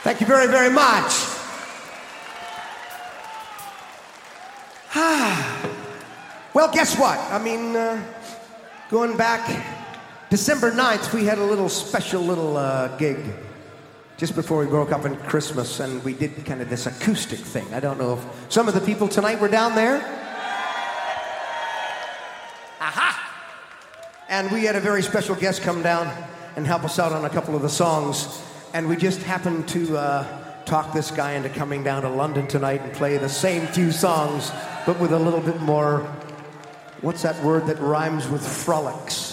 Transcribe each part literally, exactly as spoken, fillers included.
Thank you very, very much. Well, guess what? I mean, uh, going back December ninth, we had a little special little uh, gig just before we broke up on Christmas, and we did kind of this acoustic thing. I don't know if some of the people tonight were down there. Aha! And we had a very special guest come down and help us out on a couple of the songs, and we just happened to uh, talk this guy into coming down to London tonight and play the same few songs, but with a little bit more, what's that word that rhymes with frolics?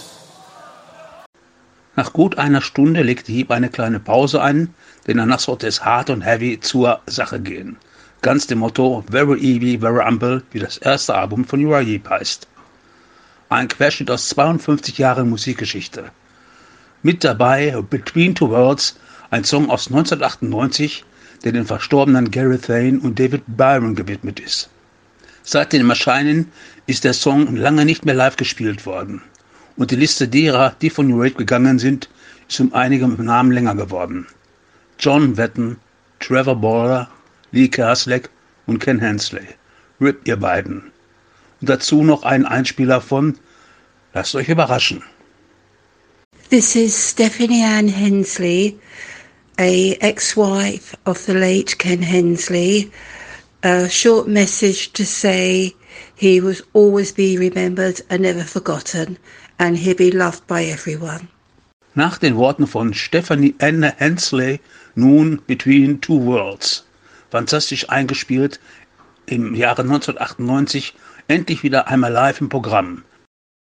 Nach gut einer Stunde legte Heap eine kleine Pause ein, denn danach sollte es hart und heavy zur Sache gehen. Ganz dem Motto Very Easy, Very Humble, wie das erste Album von Uriah Heep heißt. Ein Querschnitt aus zweiundfünfzig Jahren Musikgeschichte. Mit dabei Between Two Worlds, ein Song aus neunzehnhundertachtundneunzig, der den verstorbenen Gary Thane und David Byron gewidmet ist. Seit dem Erscheinen ist der Song lange nicht mehr live gespielt worden. Und die Liste derer, die von New Raid gegangen sind, ist um einige Namen länger geworden. John Wetton, Trevor Bowler, Lee Kerslake und Ken Hensley. Rip, ihr beiden. Und dazu noch ein Einspieler von Lasst euch überraschen. This is Stephanie Ann Hensley, a ex-wife of the late Ken Hensley. A short message to say he will always be remembered and never forgotten, and he'll be loved by everyone. Nach den Worten von Stephanie Ann Hensley nun Between Two Worlds. Fantastisch eingespielt im Jahre neunzehnhundertachtundneunzig, endlich wieder einmal live im Programm.